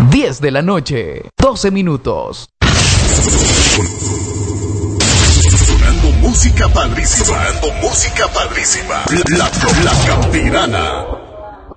10 de la noche, 12 minutos. Sonando música padrísima. La Campirana.